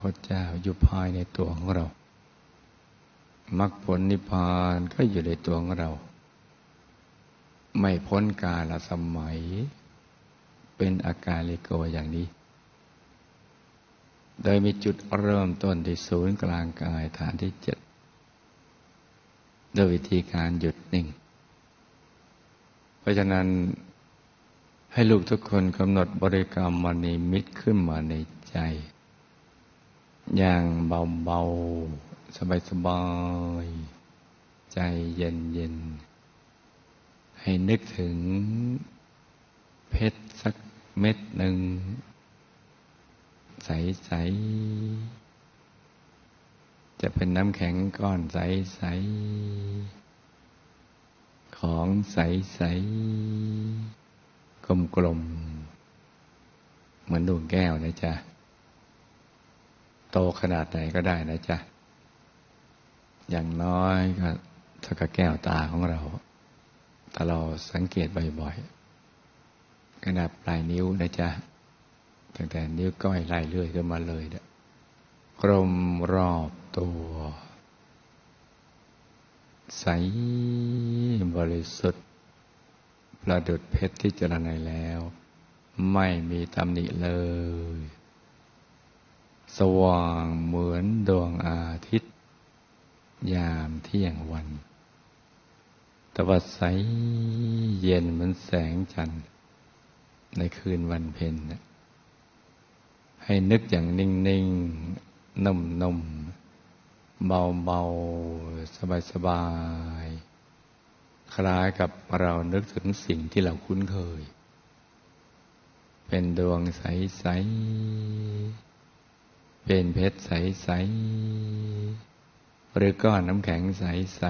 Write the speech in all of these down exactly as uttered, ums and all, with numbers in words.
พระเจ้าอยู่ภายในตัวของเรามรรคผลนิพพานก็อยู่ในตัวของเราไม่พ้นกาลสมัยเป็นอากาลิโกอย่างนี้โดยมีจุดเริ่มต้นที่ศูนย์กลางกายฐานที่เจ็ดด้วยวิธีการหยุดนิ่งเพราะฉะนั้นให้ลูกทุกคนกำหนดบริกรรมมณีมิตรขึ้นมาในใจอย่างเบาๆสบายๆใจเย็นๆให้นึกถึงเพชรสักเม็ดหนึ่งใสๆจะเป็นน้ำแข็งก้อนใสๆของใสๆกลมๆเหมือนดวงแก้วนะจ๊ะโตขนาดไหนก็ได้นะจ๊ะอย่างน้อยก็เท่ากับแก้วตาของเราถ้าเราสังเกตบ่อยๆขนาดปลายนิ้วนะจ๊ะตั้งแต่นิ้วก้อยไล่เลื่อยขึ้นมาเลยเนี่ยกลมรอบตัวใสบริสุทธิ์ประดุจเพชรที่เจรไนแล้วไม่มีตำหนิเลยสว่างเหมือนดวงอาทิตย์ยามเที่ยงวันตะวันใสเย็นเหมือนแสงจันทร์ในคืนวันเพ็ญให้นึกอย่างนิ่งๆนุ่มๆเบาๆสบายๆคล้ายกับเรานึกถึงสิ่งที่เราคุ้นเคยเป็นดวงใสๆเป็นเพชรใสๆหรือก้อนน้ำแข็งใส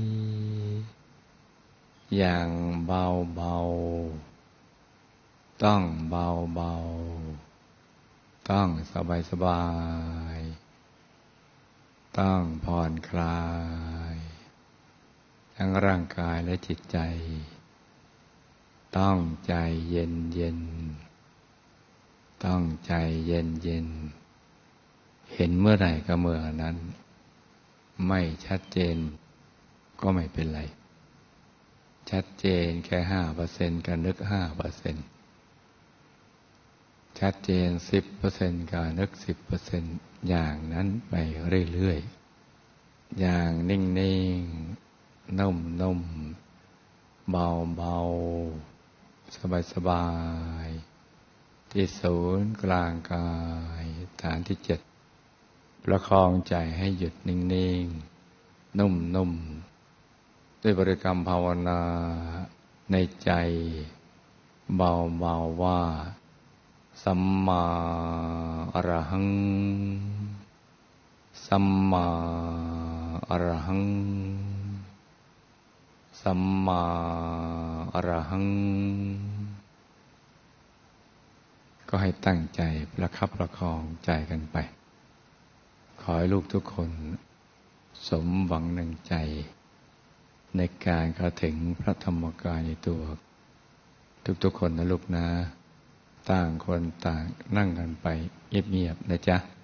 ๆอย่างเบาๆต้องเบาๆต้องสบายๆต้องผ่อนคลายทั้งร่างกายและจิตใจต้องใจเย็นๆต้องใจเย็นๆเห็นเมื่อไหร่ก็เมื่อนั้นไม่ชัดเจนก็ไม่เป็นไรชัดเจนแค่ห้าเปอร์เซ็นต์ก็นึกห้าเปอร์เซ็นต์ชัดเจนสิบเปอร์เซ็นต์ก็นึกสิบเปอร์เซ็นต์อย่างนั้นไปเรื่อยๆอย่างนิ่งๆนุ่มๆเบาๆสบายๆที่ศูนย์กลางกายฐานที่เจ็ดประคองใจให้หยุดนิ่งๆนุ่มๆด้วยบริกรรมภาวนาในใจเบาๆว่าสัมมาอรหังสัมมาอรหังสัมมาอรหังก็ให้ตั้งใจประคับประคองใจกันไปขอให้ลูกทุกคนสมหวังในใจในการเข้าถึงพระธรรมกายในตัวทุกๆคนนะลูกนะต่างคนต่างนั่งกันไปเงียบๆนะจ๊ะ